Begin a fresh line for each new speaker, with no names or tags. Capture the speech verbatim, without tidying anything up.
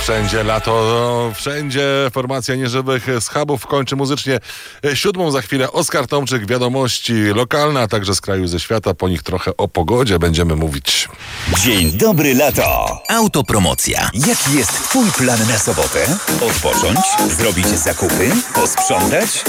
Wszędzie lato, wszędzie formacja nieżywych z hubów kończy muzycznie siódmą. Za chwilę Oskar Tomczyk, wiadomości lokalne, a także z kraju, ze świata. Po nich trochę o pogodzie będziemy mówić.
Dzień dobry lato. Autopromocja. Jaki jest twój plan na sobotę? Odpocząć? Zrobić zakupy? Posprzątać?